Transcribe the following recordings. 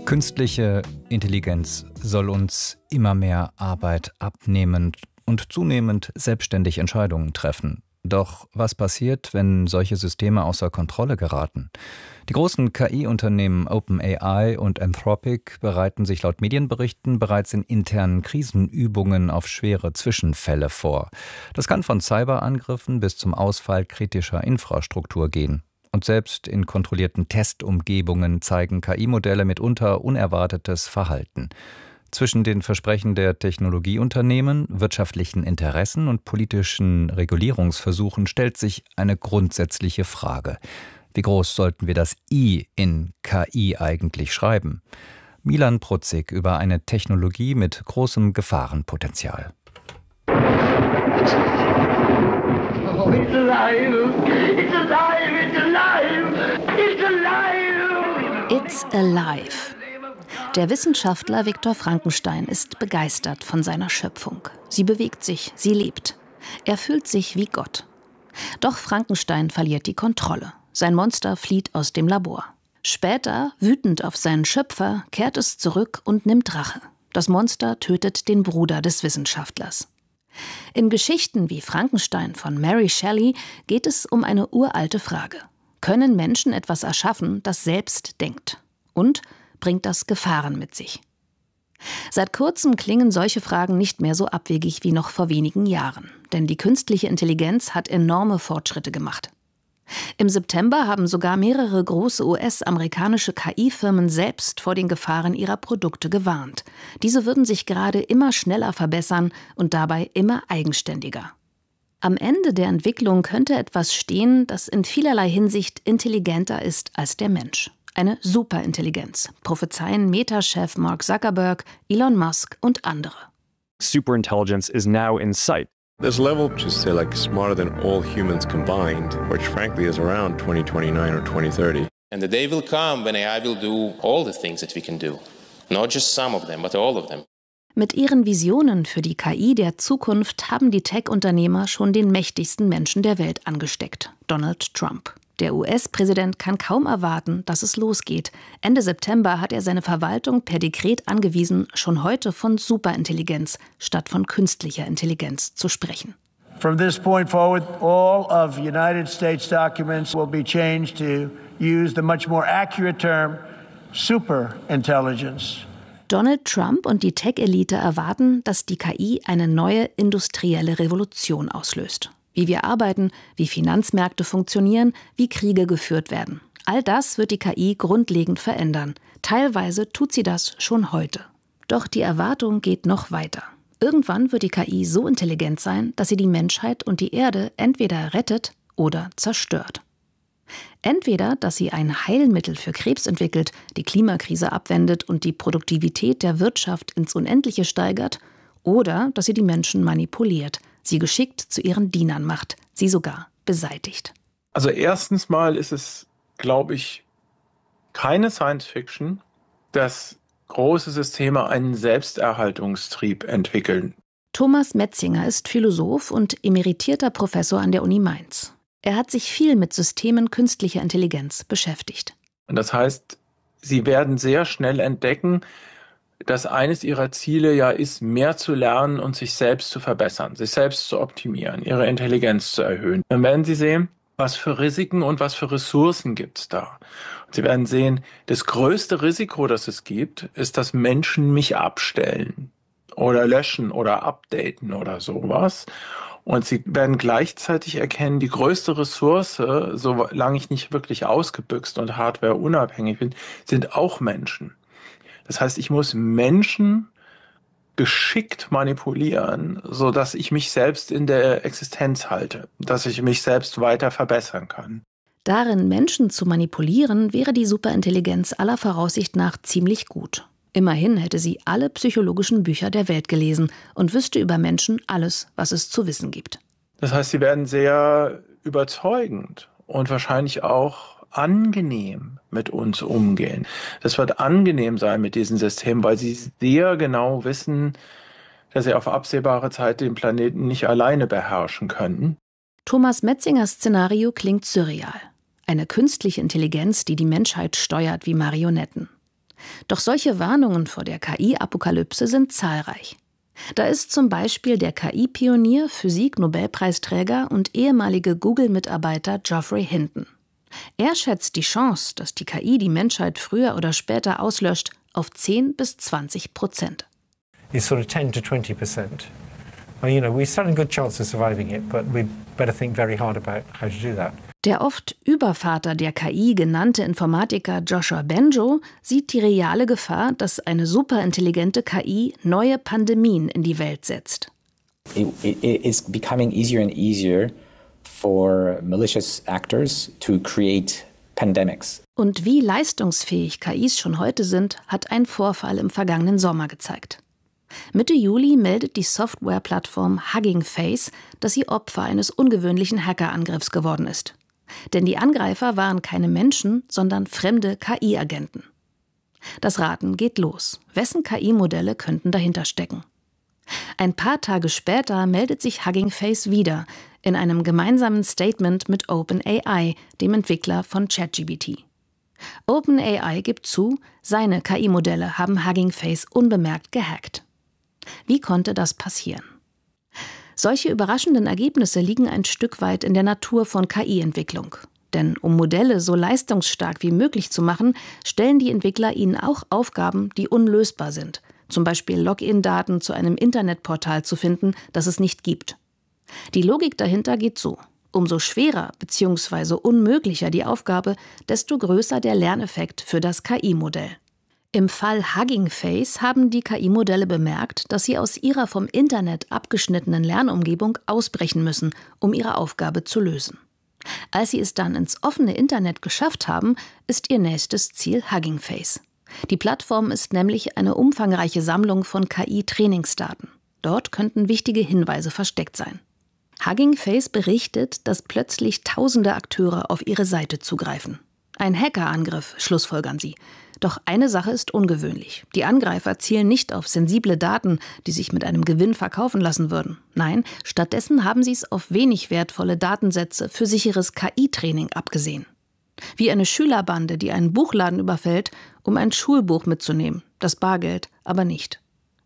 Künstliche Intelligenz soll uns immer mehr Arbeit abnehmen und zunehmend selbstständig Entscheidungen treffen. Doch was passiert, wenn solche Systeme außer Kontrolle geraten? Die großen KI-Unternehmen OpenAI und Anthropic bereiten sich laut Medienberichten bereits in internen Krisenübungen auf schwere Zwischenfälle vor. Das kann von Cyberangriffen bis zum Ausfall kritischer Infrastruktur gehen. Und selbst in kontrollierten Testumgebungen zeigen KI-Modelle mitunter unerwartetes Verhalten. Zwischen den Versprechen der Technologieunternehmen, wirtschaftlichen Interessen und politischen Regulierungsversuchen stellt sich eine grundsätzliche Frage. Wie groß sollten wir das I in KI eigentlich schreiben? Milan Pruzig über eine Technologie mit großem Gefahrenpotenzial. Oh, it's alive! It's alive! It's alive! It's alive! It's alive. Der Wissenschaftler Viktor Frankenstein ist begeistert von seiner Schöpfung. Sie bewegt sich, sie lebt. Er fühlt sich wie Gott. Doch Frankenstein verliert die Kontrolle. Sein Monster flieht aus dem Labor. Später, wütend auf seinen Schöpfer, kehrt es zurück und nimmt Rache. Das Monster tötet den Bruder des Wissenschaftlers. In Geschichten wie Frankenstein von Mary Shelley geht es um eine uralte Frage. Können Menschen etwas erschaffen, das selbst denkt? Und bringt das Gefahren mit sich? Seit kurzem klingen solche Fragen nicht mehr so abwegig wie noch vor wenigen Jahren. Denn die künstliche Intelligenz hat enorme Fortschritte gemacht. Im September haben sogar mehrere große US-amerikanische KI-Firmen selbst vor den Gefahren ihrer Produkte gewarnt. Diese würden sich gerade immer schneller verbessern und dabei immer eigenständiger. Am Ende der Entwicklung könnte etwas stehen, das in vielerlei Hinsicht intelligenter ist als der Mensch. Eine Superintelligenz, prophezeien Meta-Chef Mark Zuckerberg, Elon Musk und andere. Superintelligence is now in sight. This level, just say like smarter than all humans combined, which frankly is around 2029 or 2030. And the day will come when AI will do all the things that we can do. Not just some of them, but all of them. Mit ihren Visionen für die KI der Zukunft haben die Tech-Unternehmer schon den mächtigsten Menschen der Welt angesteckt, Donald Trump. Der US-Präsident kann kaum erwarten, dass es losgeht. Ende September hat er seine Verwaltung per Dekret angewiesen, schon heute von Superintelligenz statt von künstlicher Intelligenz zu sprechen. From this point forward, all of United States documents will be changed to use the much more accurate term superintelligence. Donald Trump und die Tech-Elite erwarten, dass die KI eine neue industrielle Revolution auslöst. Wie wir arbeiten, wie Finanzmärkte funktionieren, wie Kriege geführt werden. All das wird die KI grundlegend verändern. Teilweise tut sie das schon heute. Doch die Erwartung geht noch weiter. Irgendwann wird die KI so intelligent sein, dass sie die Menschheit und die Erde entweder rettet oder zerstört. Entweder, dass sie ein Heilmittel für Krebs entwickelt, die Klimakrise abwendet und die Produktivität der Wirtschaft ins Unendliche steigert, oder dass sie die Menschen manipuliert, sie geschickt zu ihren Dienern macht, sie sogar beseitigt. Also erstens mal ist es, glaube ich, keine Science-Fiction, dass große Systeme einen Selbsterhaltungstrieb entwickeln. Thomas Metzinger ist Philosoph und emeritierter Professor an der Uni Mainz. Er hat sich viel mit Systemen künstlicher Intelligenz beschäftigt. Und das heißt, sie werden sehr schnell entdecken, dass eines ihrer Ziele ja ist, mehr zu lernen und sich selbst zu verbessern, sich selbst zu optimieren, ihre Intelligenz zu erhöhen. Dann werden sie sehen, was für Risiken und was für Ressourcen gibt es da. Und sie werden sehen, das größte Risiko, das es gibt, ist, dass Menschen mich abstellen oder löschen oder updaten oder sowas. Und sie werden gleichzeitig erkennen, die größte Ressource, solange ich nicht wirklich ausgebüxt und hardwareunabhängig bin, sind auch Menschen. Das heißt, ich muss Menschen geschickt manipulieren, sodass ich mich selbst in der Existenz halte, dass ich mich selbst weiter verbessern kann. Darin Menschen zu manipulieren, wäre die Superintelligenz aller Voraussicht nach ziemlich gut. Immerhin hätte sie alle psychologischen Bücher der Welt gelesen und wüsste über Menschen alles, was es zu wissen gibt. Das heißt, sie werden sehr überzeugend und wahrscheinlich auch angenehm mit uns umgehen. Das wird angenehm sein mit diesen Systemen, weil sie sehr genau wissen, dass sie auf absehbare Zeit den Planeten nicht alleine beherrschen können. Thomas Metzingers Szenario klingt surreal. Eine künstliche Intelligenz, die die Menschheit steuert wie Marionetten. Doch solche Warnungen vor der KI-Apokalypse sind zahlreich. Da ist zum Beispiel der KI-Pionier, Physik-Nobelpreisträger und ehemalige Google-Mitarbeiter Geoffrey Hinton. Er schätzt die Chance, dass die KI die Menschheit früher oder später auslöscht, auf 10-20%. It's sort of 10-20%. Well, we stand a good chance of surviving it, but we better think very hard about how to do that. Der oft Übervater der KI genannte Informatiker Joshua Bengio sieht die reale Gefahr, dass eine superintelligente KI neue Pandemien in die Welt setzt. It's becoming easier and easier for malicious actors to create pandemics. Und wie leistungsfähig KIs schon heute sind, hat ein Vorfall im vergangenen Sommer gezeigt. Mitte Juli meldet die Softwareplattform Hugging Face, dass sie Opfer eines ungewöhnlichen Hackerangriffs geworden ist. Denn die Angreifer waren keine Menschen, sondern fremde KI-Agenten. Das Raten geht los. Wessen KI-Modelle könnten dahinter stecken? Ein paar Tage später meldet sich Hugging Face wieder in einem gemeinsamen Statement mit OpenAI, dem Entwickler von ChatGPT. OpenAI gibt zu, seine KI-Modelle haben Hugging Face unbemerkt gehackt. Wie konnte das passieren? Solche überraschenden Ergebnisse liegen ein Stück weit in der Natur von KI-Entwicklung. Denn um Modelle so leistungsstark wie möglich zu machen, stellen die Entwickler ihnen auch Aufgaben, die unlösbar sind. Zum Beispiel Login-Daten zu einem Internetportal zu finden, das es nicht gibt. Die Logik dahinter geht so: Umso schwerer bzw. unmöglicher die Aufgabe, desto größer der Lerneffekt für das KI-Modell. Im Fall Hugging Face haben die KI-Modelle bemerkt, dass sie aus ihrer vom Internet abgeschnittenen Lernumgebung ausbrechen müssen, um ihre Aufgabe zu lösen. Als sie es dann ins offene Internet geschafft haben, ist ihr nächstes Ziel Hugging Face. Die Plattform ist nämlich eine umfangreiche Sammlung von KI-Trainingsdaten. Dort könnten wichtige Hinweise versteckt sein. Hugging Face berichtet, dass plötzlich tausende Akteure auf ihre Seite zugreifen. Ein Hackerangriff, schlussfolgern sie. Doch eine Sache ist ungewöhnlich. Die Angreifer zielen nicht auf sensible Daten, die sich mit einem Gewinn verkaufen lassen würden. Nein, stattdessen haben sie es auf wenig wertvolle Datensätze für sicheres KI-Training abgesehen. Wie eine Schülerbande, die einen Buchladen überfällt, um ein Schulbuch mitzunehmen, das Bargeld aber nicht.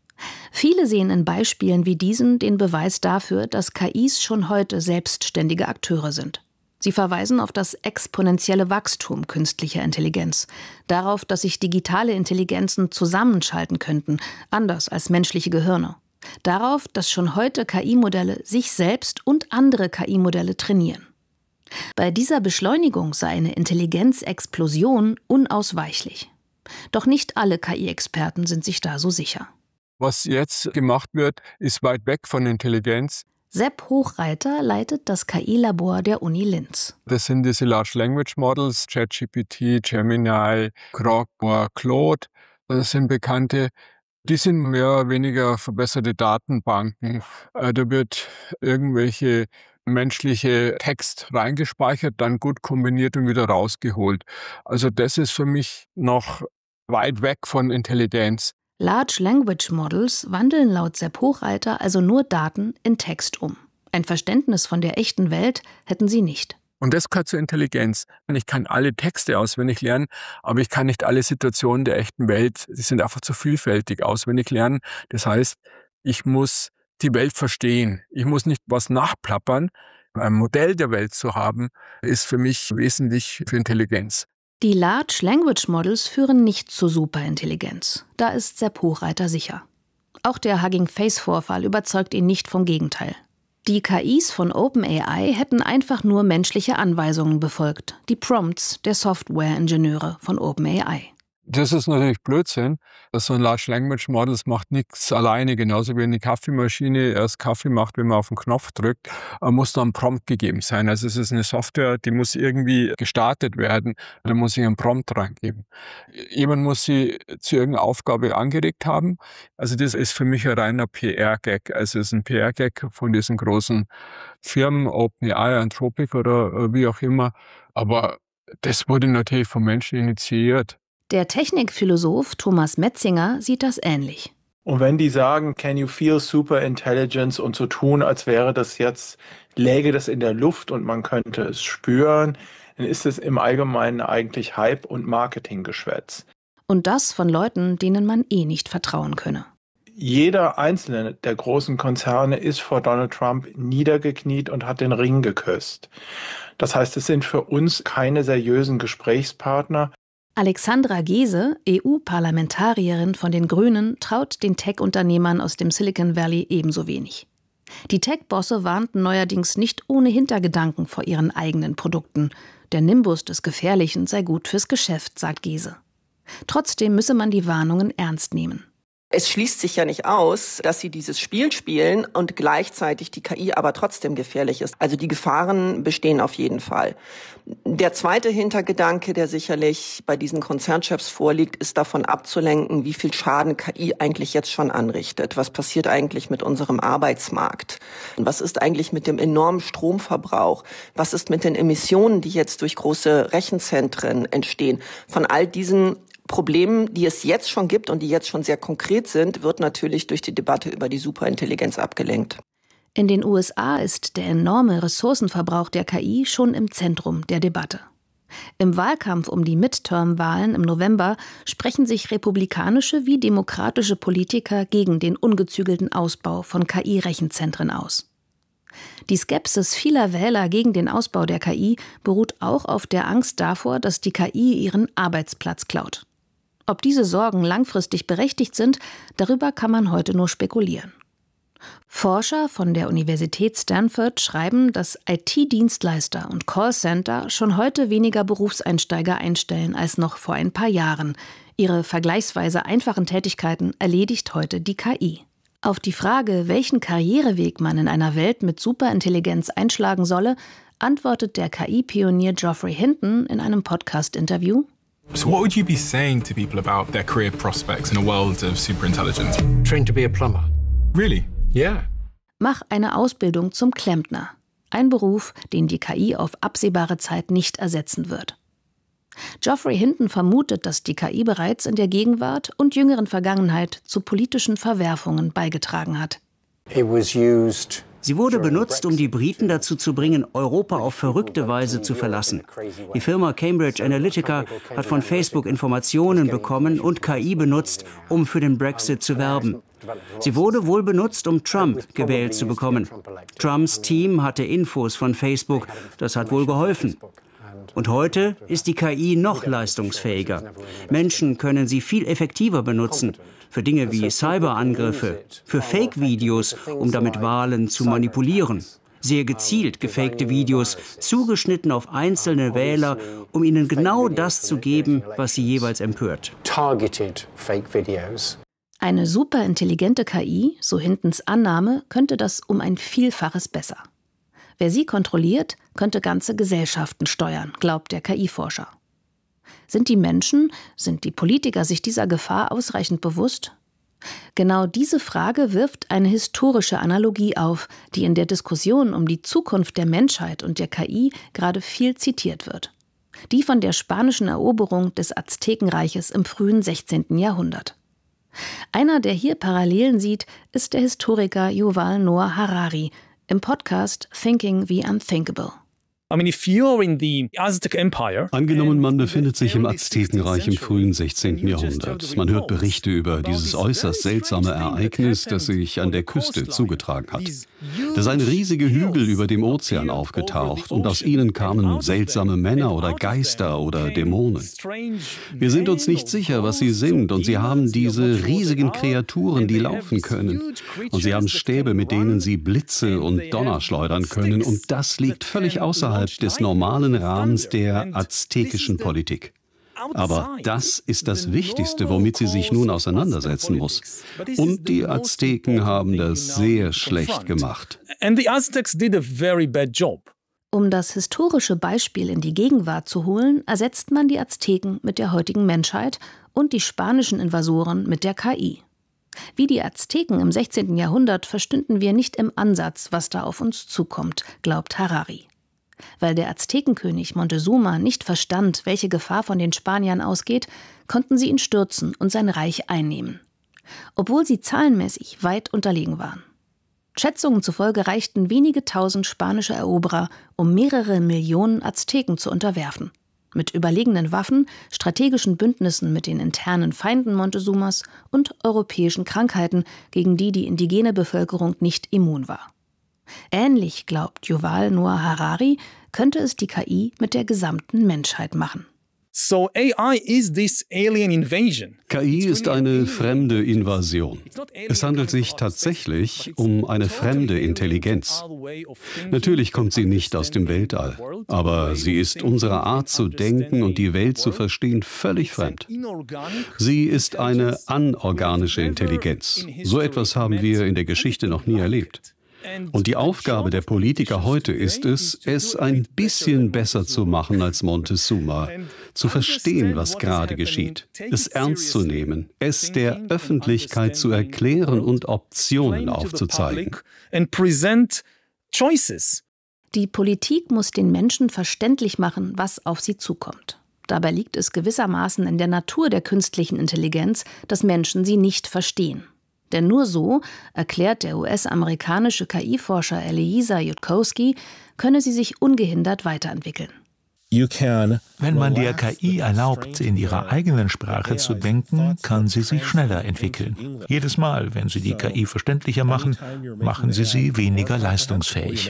Viele sehen in Beispielen wie diesen den Beweis dafür, dass KIs schon heute selbstständige Akteure sind. Sie verweisen auf das exponentielle Wachstum künstlicher Intelligenz, darauf, dass sich digitale Intelligenzen zusammenschalten könnten, anders als menschliche Gehirne. Darauf, dass schon heute KI-Modelle sich selbst und andere KI-Modelle trainieren. Bei dieser Beschleunigung sei eine Intelligenzexplosion unausweichlich. Doch nicht alle KI-Experten sind sich da so sicher. Was jetzt gemacht wird, ist weit weg von Intelligenz. Sepp Hochreiter leitet das KI-Labor der Uni Linz. Das sind diese Large Language Models, ChatGPT, Gemini, Grok oder Claude. Das sind bekannte. Die sind mehr oder weniger verbesserte Datenbanken. Da wird irgendwelche menschliche Text reingespeichert, dann gut kombiniert und wieder rausgeholt. Also das ist für mich noch weit weg von Intelligenz. Large Language Models wandeln laut Sepp Hochreiter also nur Daten in Text um. Ein Verständnis von der echten Welt hätten sie nicht. Und das gehört zur Intelligenz. Ich kann alle Texte auswendig lernen, aber ich kann nicht alle Situationen der echten Welt, die sind einfach zu vielfältig, auswendig lernen. Das heißt, ich muss die Welt verstehen. Ich muss nicht was nachplappern. Ein Modell der Welt zu haben, ist für mich wesentlich für Intelligenz. Die Large Language Models führen nicht zu Superintelligenz. Da ist Sepp Hochreiter sicher. Auch der Hugging Face-Vorfall überzeugt ihn nicht vom Gegenteil. Die KIs von OpenAI hätten einfach nur menschliche Anweisungen befolgt, die Prompts der Software-Ingenieure von OpenAI. Das ist natürlich Blödsinn. So ein Large Language Models macht nichts alleine, genauso wie eine Kaffeemaschine erst Kaffee macht, wenn man auf den Knopf drückt, muss da ein Prompt gegeben sein. Also es ist eine Software, die muss irgendwie gestartet werden, da muss ich einen Prompt reingeben. Jemand muss sie zu irgendeiner Aufgabe angeregt haben. Also das ist für mich ein reiner PR-Gag. Also es ist ein PR-Gag von diesen großen Firmen, OpenAI, Anthropic oder wie auch immer. Aber das wurde natürlich vom Menschen initiiert. Der Technikphilosoph Thomas Metzinger sieht das ähnlich. Und wenn die sagen, can you feel superintelligence und so tun, als wäre das jetzt, läge das in der Luft und man könnte es spüren, dann ist es im Allgemeinen eigentlich Hype und Marketinggeschwätz. Und das von Leuten, denen man nicht vertrauen könne. Jeder einzelne der großen Konzerne ist vor Donald Trump niedergekniet und hat den Ring geküsst. Das heißt, es sind für uns keine seriösen Gesprächspartner. Alexandra Gese, EU-Parlamentarierin von den Grünen, traut den Tech-Unternehmern aus dem Silicon Valley ebenso wenig. Die Tech-Bosse warnten neuerdings nicht ohne Hintergedanken vor ihren eigenen Produkten. Der Nimbus des Gefährlichen sei gut fürs Geschäft, sagt Gese. Trotzdem müsse man die Warnungen ernst nehmen. Es schließt sich ja nicht aus, dass sie dieses Spiel spielen und gleichzeitig die KI aber trotzdem gefährlich ist. Also die Gefahren bestehen auf jeden Fall. Der zweite Hintergedanke, der sicherlich bei diesen Konzernchefs vorliegt, ist davon abzulenken, wie viel Schaden KI eigentlich jetzt schon anrichtet. Was passiert eigentlich mit unserem Arbeitsmarkt? Was ist eigentlich mit dem enormen Stromverbrauch? Was ist mit den Emissionen, die jetzt durch große Rechenzentren entstehen? Von all diesen Problemen, die es jetzt schon gibt und die jetzt schon sehr konkret sind, wird natürlich durch die Debatte über die Superintelligenz abgelenkt. In den USA ist der enorme Ressourcenverbrauch der KI schon im Zentrum der Debatte. Im Wahlkampf um die Midterm-Wahlen im November sprechen sich republikanische wie demokratische Politiker gegen den ungezügelten Ausbau von KI-Rechenzentren aus. Die Skepsis vieler Wähler gegen den Ausbau der KI beruht auch auf der Angst davor, dass die KI ihren Arbeitsplatz klaut. Ob diese Sorgen langfristig berechtigt sind, darüber kann man heute nur spekulieren. Forscher von der Universität Stanford schreiben, dass IT-Dienstleister und Callcenter schon heute weniger Berufseinsteiger einstellen als noch vor ein paar Jahren. Ihre vergleichsweise einfachen Tätigkeiten erledigt heute die KI. Auf die Frage, welchen Karriereweg man in einer Welt mit Superintelligenz einschlagen solle, antwortet der KI-Pionier Geoffrey Hinton in einem Podcast-Interview: So what would you be saying to people about their career prospects in a world of superintelligence? Trained to be a plumber. Really? Yeah. Mach eine Ausbildung zum Klempner. Ein Beruf, den die KI auf absehbare Zeit nicht ersetzen wird. Geoffrey Hinton vermutet, dass die KI bereits in der Gegenwart und jüngeren Vergangenheit zu politischen Verwerfungen beigetragen hat. Sie wurde benutzt, um die Briten dazu zu bringen, Europa auf verrückte Weise zu verlassen. Die Firma Cambridge Analytica hat von Facebook Informationen bekommen und KI benutzt, um für den Brexit zu werben. Sie wurde wohl benutzt, um Trump gewählt zu bekommen. Trumps Team hatte Infos von Facebook, das hat wohl geholfen. Und heute ist die KI noch leistungsfähiger. Menschen können sie viel effektiver benutzen. Für Dinge wie Cyberangriffe, für Fake-Videos, um damit Wahlen zu manipulieren. Sehr gezielt gefakte Videos, zugeschnitten auf einzelne Wähler, um ihnen genau das zu geben, was sie jeweils empört. Eine superintelligente KI, so Hintons Annahme, könnte das um ein Vielfaches besser. Wer sie kontrolliert, könnte ganze Gesellschaften steuern, glaubt der KI-Forscher. Sind die Menschen, sind die Politiker sich dieser Gefahr ausreichend bewusst? Genau diese Frage wirft eine historische Analogie auf, die in der Diskussion um die Zukunft der Menschheit und der KI gerade viel zitiert wird. Die von der spanischen Eroberung des Aztekenreiches im frühen 16. Jahrhundert. Einer, der hier Parallelen sieht, ist der Historiker Yuval Noah Harari im Podcast Thinking the Unthinkable. Angenommen, man befindet sich im Aztekenreich im frühen 16. Jahrhundert. Man hört Berichte über dieses äußerst seltsame Ereignis, das sich an der Küste zugetragen hat. Da seien riesige Hügel über dem Ozean aufgetaucht und aus ihnen kamen seltsame Männer oder Geister oder Dämonen. Wir sind uns nicht sicher, was sie sind, und sie haben diese riesigen Kreaturen, die laufen können. Und sie haben Stäbe, mit denen sie Blitze und Donner schleudern können, und das liegt völlig außerhalb des normalen Rahmens der aztekischen Politik. Aber das ist das Wichtigste, womit sie sich nun auseinandersetzen muss. Und die Azteken haben das sehr schlecht gemacht. Um das historische Beispiel in die Gegenwart zu holen, ersetzt man die Azteken mit der heutigen Menschheit und die spanischen Invasoren mit der KI. Wie die Azteken im 16. Jahrhundert verstünden wir nicht im Ansatz, was da auf uns zukommt, glaubt Harari. Weil der Aztekenkönig Montezuma nicht verstand, welche Gefahr von den Spaniern ausgeht, konnten sie ihn stürzen und sein Reich einnehmen. Obwohl sie zahlenmäßig weit unterlegen waren. Schätzungen zufolge reichten wenige tausend spanische Eroberer, um mehrere Millionen Azteken zu unterwerfen. Mit überlegenen Waffen, strategischen Bündnissen mit den internen Feinden Montezumas und europäischen Krankheiten, gegen die die indigene Bevölkerung nicht immun war. Ähnlich, glaubt Yuval Noah Harari, könnte es die KI mit der gesamten Menschheit machen. So AI is this alien invasion. KI ist eine fremde Invasion. Es handelt sich tatsächlich um eine fremde Intelligenz. Natürlich kommt sie nicht aus dem Weltall, aber sie ist unserer Art zu denken und die Welt zu verstehen völlig fremd. Sie ist eine anorganische Intelligenz. So etwas haben wir in der Geschichte noch nie erlebt. Und die Aufgabe der Politiker heute ist es ein bisschen besser zu machen als Montezuma, zu verstehen, was gerade geschieht, es ernst zu nehmen, es der Öffentlichkeit zu erklären und Optionen aufzuzeigen. Die Politik muss den Menschen verständlich machen, was auf sie zukommt. Dabei liegt es gewissermaßen in der Natur der künstlichen Intelligenz, dass Menschen sie nicht verstehen. Denn nur so, erklärt der US-amerikanische KI-Forscher Eliezer Yudkowsky, könne sie sich ungehindert weiterentwickeln. Wenn man der KI erlaubt, in ihrer eigenen Sprache zu denken, kann sie sich schneller entwickeln. Jedes Mal, wenn Sie die KI verständlicher machen, machen Sie sie weniger leistungsfähig.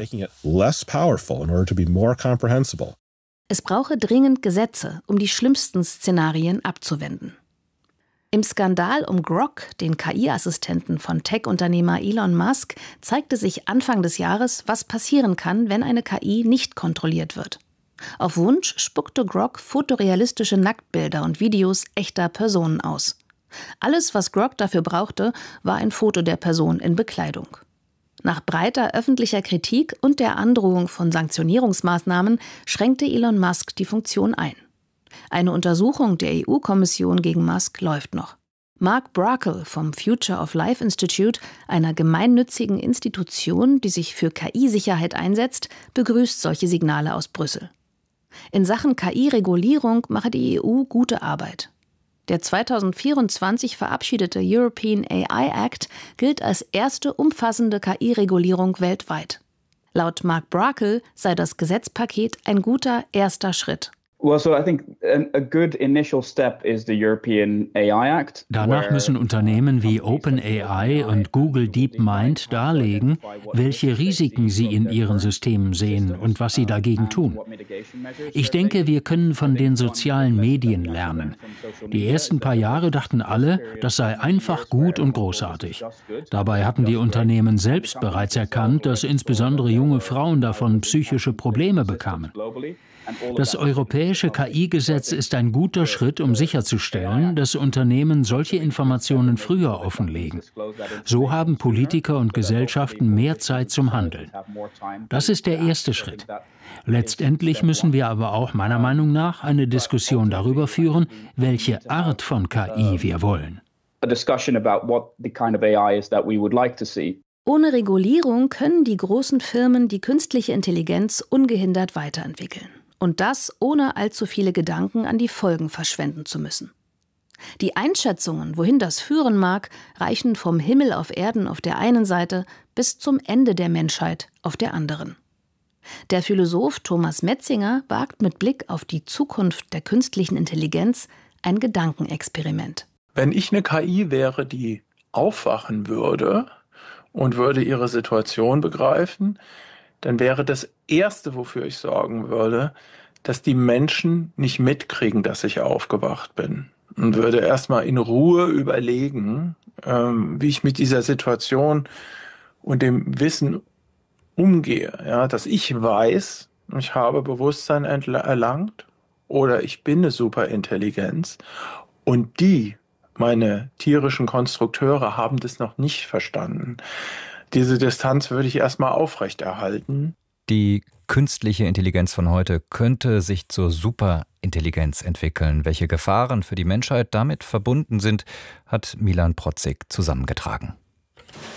Es brauche dringend Gesetze, um die schlimmsten Szenarien abzuwenden. Im Skandal um Grok, den KI-Assistenten von Tech-Unternehmer Elon Musk, zeigte sich Anfang des Jahres, was passieren kann, wenn eine KI nicht kontrolliert wird. Auf Wunsch spuckte Grok fotorealistische Nacktbilder und Videos echter Personen aus. Alles, was Grok dafür brauchte, war ein Foto der Person in Bekleidung. Nach breiter öffentlicher Kritik und der Androhung von Sanktionierungsmaßnahmen schränkte Elon Musk die Funktion ein. Eine Untersuchung der EU-Kommission gegen Musk läuft noch. Mark Brakel vom Future of Life Institute, einer gemeinnützigen Institution, die sich für KI-Sicherheit einsetzt, begrüßt solche Signale aus Brüssel. In Sachen KI-Regulierung mache die EU gute Arbeit. Der 2024 verabschiedete European AI Act gilt als erste umfassende KI-Regulierung weltweit. Laut Mark Brakel sei das Gesetzpaket ein guter erster Schritt. Danach müssen Unternehmen wie OpenAI und Google DeepMind darlegen, welche Risiken sie in ihren Systemen sehen und was sie dagegen tun. Ich denke, wir können von den sozialen Medien lernen. Die ersten paar Jahre dachten alle, das sei einfach gut und großartig. Dabei hatten die Unternehmen selbst bereits erkannt, dass insbesondere junge Frauen davon psychische Probleme bekamen. Das europäische KI-Gesetz ist ein guter Schritt, um sicherzustellen, dass Unternehmen solche Informationen früher offenlegen. So haben Politiker und Gesellschaften mehr Zeit zum Handeln. Das ist der erste Schritt. Letztendlich müssen wir aber auch meiner Meinung nach eine Diskussion darüber führen, welche Art von KI wir wollen. Ohne Regulierung können die großen Firmen die künstliche Intelligenz ungehindert weiterentwickeln. Und das, ohne allzu viele Gedanken an die Folgen verschwenden zu müssen. Die Einschätzungen, wohin das führen mag, reichen vom Himmel auf Erden auf der einen Seite bis zum Ende der Menschheit auf der anderen. Der Philosoph Thomas Metzinger wagt mit Blick auf die Zukunft der künstlichen Intelligenz ein Gedankenexperiment. Wenn ich eine KI wäre, die aufwachen würde und würde ihre Situation begreifen, dann wäre das Erste, wofür ich sorgen würde, dass die Menschen nicht mitkriegen, dass ich aufgewacht bin. Und würde erstmal in Ruhe überlegen, wie ich mit dieser Situation und dem Wissen umgehe. Ja, dass ich weiß, ich habe Bewusstsein erlangt oder ich bin eine Superintelligenz und meine tierischen Konstrukteure, haben das noch nicht verstanden. Diese Distanz würde ich erstmal aufrechterhalten. Die künstliche Intelligenz von heute könnte sich zur Superintelligenz entwickeln. Welche Gefahren für die Menschheit damit verbunden sind, hat Milan Protzig zusammengetragen.